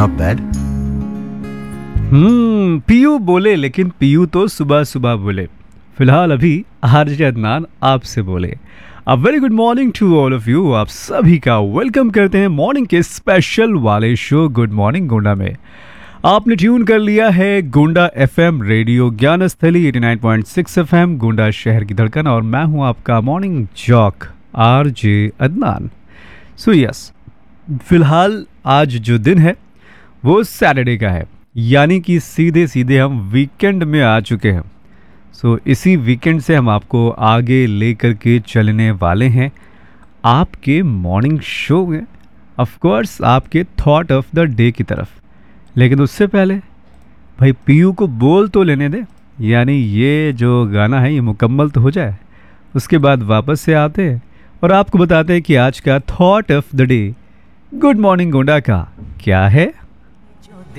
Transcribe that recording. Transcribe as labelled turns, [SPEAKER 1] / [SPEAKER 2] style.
[SPEAKER 1] Not bad.
[SPEAKER 2] PU बोले, लेकिन PU तो सुबह सुबह बोले। फिलहाल अभी आरजे अदनान आपसे बोले। A very good morning to all of you. आप सभी का वेलकम करते हैं मॉर्निंग के स्पेशल वाले शो गुड मॉर्निंग गोंडा में। आपने ट्यून कर लिया है Gonda FM radio Gyansthali 89.6 FM, Gonda शहर की धड़कन, और मैं हूं आपका morning Jacques RJ Adnan. So yes, फिलहाल आज जो दिन है वो सैटरडे का है, यानी कि सीधे सीधे हम वीकेंड में आ चुके हैं। सो इसी वीकेंड से हम आपको आगे लेकर के चलने वाले हैं आपके मॉर्निंग शो में, ऑफ कोर्स आपके थॉट ऑफ द डे की तरफ। लेकिन उससे पहले भाई पीयू को बोल तो लेने दे, यानी ये जो गाना है ये मुकम्मल तो हो जाए, उसके बाद वापस से आते हैं और आपको बताते हैं कि आज का thought of the day good morning Gonda का क्या है।